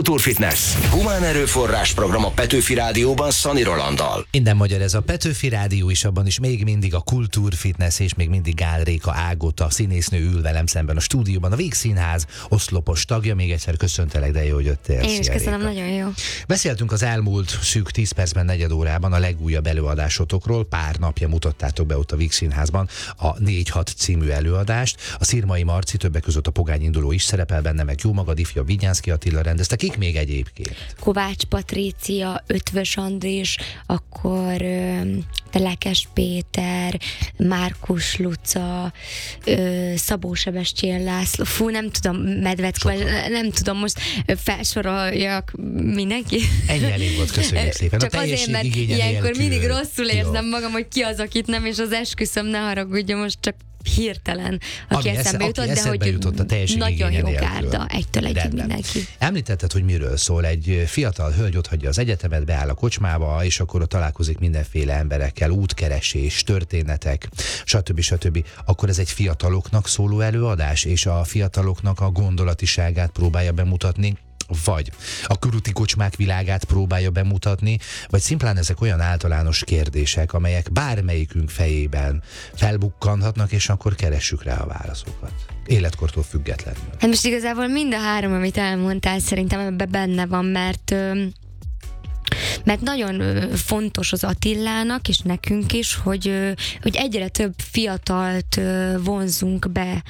Kultúrfitness. Humán erőforrás program a Petőfi Rádióban Szani Rolanddal. Minden magyar ez a Petőfi Rádió is, abban is még mindig a Kultúrfitness, és még mindig Gál Réka Ágota színésznő ül velem szemben a stúdióban. A Vígszínház oszlopos tagja. Még egyszer köszöntelek, de jó, hogy jöttél. Én is köszönöm, nagyon jó. Beszéltünk az elmúlt szűk 10 percben, negyed órában a legújabb előadásotokról. Pár napja mutattátok be ott a Vígszínházban a 4-6 című előadást. A Szirmai Marci, többek között a Pogány Induló is szerepel benne, meg jó magad, ifja Vigyánszky Attila rendezte. Kik még egyébként? Kovács Patrícia, Ötvös Andrés, akkor Telekes Péter, Márkus Luca, Szabó Sebestyén László, nem tudom, Medvecko, nem tudom most felsoroljak mindenki. Ennyi elég volt, köszönjük szépen. Csak azért, mert ilyenkor mindig rosszul érzem magam, hogy ki az, akit nem, és az esküszöm, ne haragudjon, most csak hirtelen, aki eszembe jutott, de hogy jutott a nagyon jó kárda, egytől egyig mindenki. Említetted, hogy miről szól. Egy fiatal hölgy otthagyja az egyetemet, beáll a kocsmába, és akkor ott találkozik mindenféle emberekkel, útkeresés, történetek, stb. Akkor ez egy fiataloknak szóló előadás, és a fiataloknak a gondolatiságát próbálja bemutatni, vagy a körúti kocsmák világát próbálja bemutatni, vagy szimplán ezek olyan általános kérdések, amelyek bármelyikünk fejében felbukkanhatnak, és akkor keressük rá a válaszokat. Életkortól függetlenül. Hát most igazából mind a három, amit elmondtál, szerintem ebben benne van, mert nagyon fontos az Attilának, és nekünk is, hogy egyre több fiatalt vonzunk be,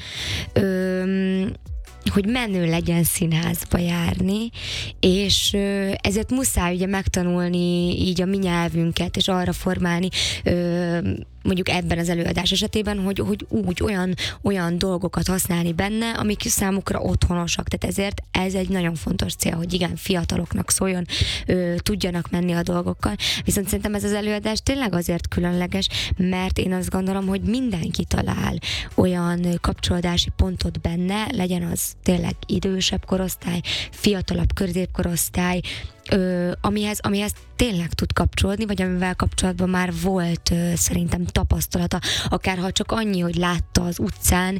hogy menő legyen színházba járni, és ezért muszáj ugye megtanulni így a mi nyelvünket, és arra formálni, mondjuk ebben az előadás esetében, hogy úgy olyan dolgokat használni benne, amik számukra otthonosak. Tehát ezért ez egy nagyon fontos cél, hogy igen, fiataloknak szóljon, tudjanak menni a dolgokkal. Viszont szerintem ez az előadás tényleg azért különleges, mert én azt gondolom, hogy mindenki talál olyan kapcsolódási pontot benne, legyen az tényleg idősebb korosztály, fiatalabb középkorosztály, amihez tényleg tud kapcsolódni, vagy amivel kapcsolatban már volt szerintem tapasztalata, akár ha csak annyi, hogy látta az utcán,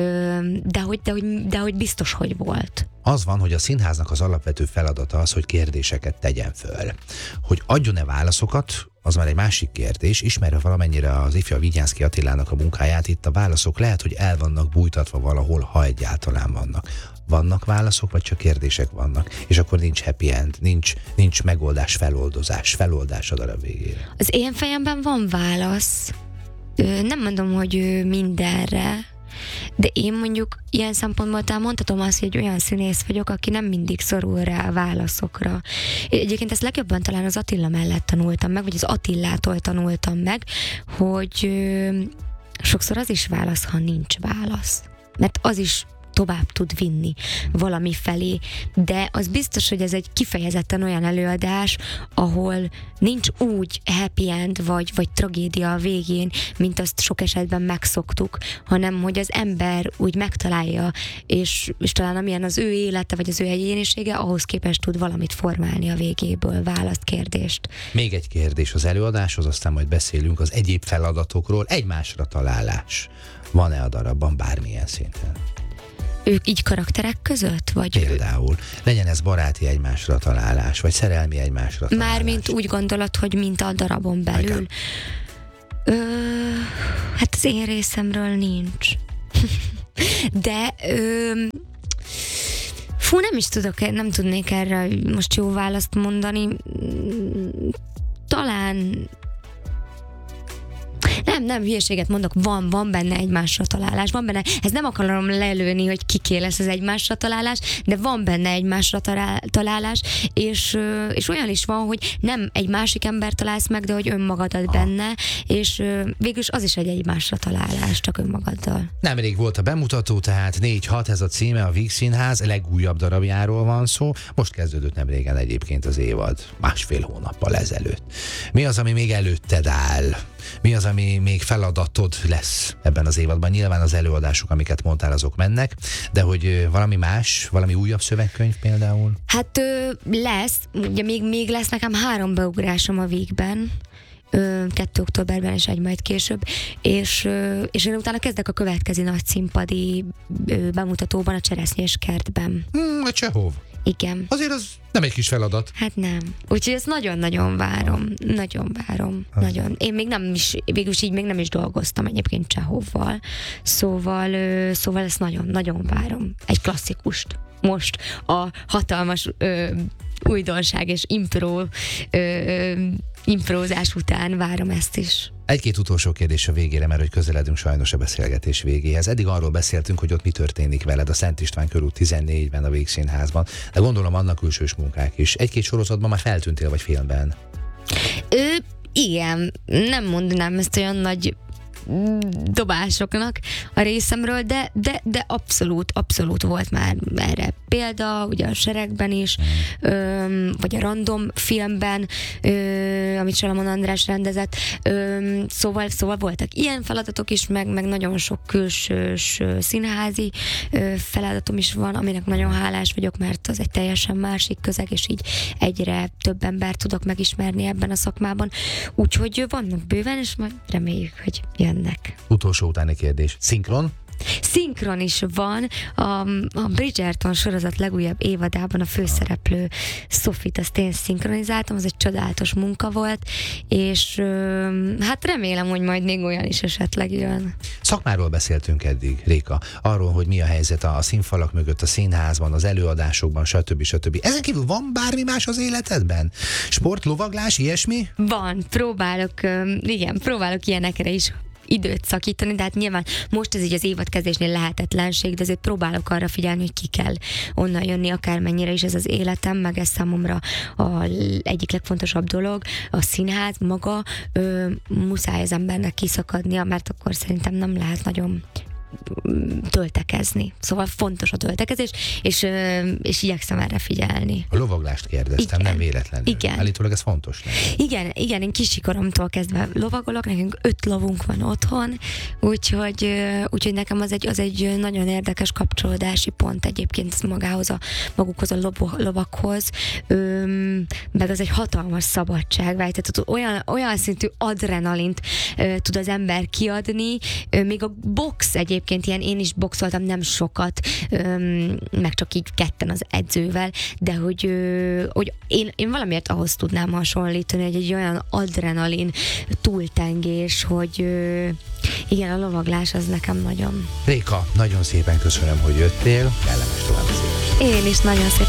de hogy biztos, hogy volt. Az van, hogy a színháznak az alapvető feladata az, hogy kérdéseket tegyen föl. Hogy adjon-e válaszokat, az már egy másik kérdés. Ismerve valamennyire az ifja Vigyánszky Attilának a munkáját, itt a válaszok lehet, hogy el vannak bújtatva valahol, ha egyáltalán vannak. Vannak válaszok, vagy csak kérdések vannak? És akkor nincs happy end, nincs megoldás, feloldás a darab végére. Az én fejemben van válasz. Nem mondom, hogy mindenre, de én mondjuk ilyen szempontból talán mondhatom azt, hogy egy olyan színész vagyok, aki nem mindig szorul rá a válaszokra. Egyébként ezt legjobban talán az Attila mellett tanultam meg, vagy az Attilától tanultam meg, hogy sokszor az is válasz, ha nincs válasz. Mert az is tovább tud vinni valami felé, de az biztos, hogy ez egy kifejezetten olyan előadás, ahol nincs úgy happy end vagy tragédia a végén, mint azt sok esetben megszoktuk, hanem hogy az ember úgy megtalálja, és talán amilyen az ő élete, vagy az ő egyénisége, ahhoz képest tud valamit formálni a végéből, választ, kérdést. Még egy kérdés az előadáshoz, aztán majd beszélünk az egyéb feladatokról. Egymásra találás van-e a darabban bármilyen szinten? Ők így karakterek között? Vagy például. Legyen ez baráti egymásra találás, vagy szerelmi egymásra találás. Mármint úgy gondolod, hogy mint a darabon belül. Hát az én részemről nincs. De nem is tudok, nem tudnék erre most jó választ mondani. Talán nem, hülyeséget mondok, van benne egymásra találás, van benne, ez nem akarom lelőni, hogy kiké lesz az egymásra találás, de van benne egymásra találás, és olyan is van, hogy nem egy másik ember találsz meg, de hogy önmagadat benne, és végülis az is egy egymásra találás, csak önmagaddal. Nemrég volt a bemutató, tehát 4-6, ez a címe, a Vígszínház legújabb darabjáról van szó. Most kezdődött nemrégen egyébként az évad, 1,5 hónappal ezelőtt. Mi az, ami még előtted áll? Mi az, ami még feladatod lesz ebben az évadban? Nyilván az előadások, amiket mondtál, azok mennek, de hogy valami más, valami újabb szövegkönyv például? Hát lesz, ugye még lesz nekem 3 beugrásom a Vígben, 2 októberben és 1 majd később, és én utána kezdek a következő nagy színpadi bemutatóban, a Cseresznyés kertben. A Csehov. Igen. Azért az nem egy kis feladat. Hát nem. Úgyhogy ezt nagyon-nagyon várom. Nagyon várom. Nagyon. Én még nem is, végülis így még nem is dolgoztam egyébként Csehovval. Szóval ezt nagyon-nagyon várom. Egy klasszikust. Most a hatalmas újdonság és imprózás után várom ezt is. Egy-két utolsó kérdés a végére, mert hogy közeledünk sajnos a beszélgetés végéhez. Eddig arról beszéltünk, hogy ott mi történik veled a Szent István körút 14-ben a Vígszínházban, de gondolom annak külsős munkák is. Egy-két sorozatban már feltűntél, vagy filmben? Igen, nem mondanám ezt olyan nagy dobásoknak a részemről, de abszolút volt már erre példa, ugye a Seregben is, vagy a Random filmben, amit Salamon András rendezett, szóval voltak ilyen feladatok is, meg nagyon sok külsős színházi feladatom is van, aminek nagyon hálás vagyok, mert az egy teljesen másik közeg, és így egyre több embert tudok megismerni ebben a szakmában. Úgyhogy vannak bőven, és majd reméljük, hogy jönnek. Utolsó utáni kérdés. Szinkron? Szinkron is van. A Bridgerton sorozat legújabb évadában a főszereplő Sophie-t azt én szinkronizáltam, az egy csodálatos munka volt, és hát remélem, hogy majd még olyan is esetleg jön. Szakmáról beszéltünk eddig, Réka. Arról, hogy mi a helyzet a színfalak mögött, a színházban, az előadásokban, stb. Ezen kívül van bármi más az életedben? Sport, lovaglás, ilyesmi? Van, próbálok ilyenekre is időt szakítani, de hát nyilván most ez így az évadkezdésnél lehetetlenség, de azért próbálok arra figyelni, hogy ki kell onnan jönni, akármennyire is ez az életem, meg ez számomra egyik legfontosabb dolog, a színház maga, muszáj az embernek kiszakadnia, mert akkor szerintem nem lehet nagyon töltekezni. Szóval fontos a töltekezés, és igyekszem erre figyelni. A lovaglást kérdeztem, nem véletlenül. Igen. Állítólag ez fontos. Igen, én kisikoromtól kezdve lovagolok, nekünk 5 lovunk van otthon, úgyhogy nekem az egy nagyon érdekes kapcsolódási pont egyébként magukhoz a lovakhoz, meg az egy hatalmas szabadságvágy, tehát olyan szintű adrenalint tud az ember kiadni, még a box egyébként ilyen, én is boxoltam nem sokat, meg csak így ketten az edzővel, de hogy én valamiért ahhoz tudnám hasonlítani, hogy egy olyan adrenalin túltengés, hogy igen, a lovaglás az nekem nagyon. Réka, nagyon szépen köszönöm, hogy jöttél, kellemes további szépen. Én is nagyon szépen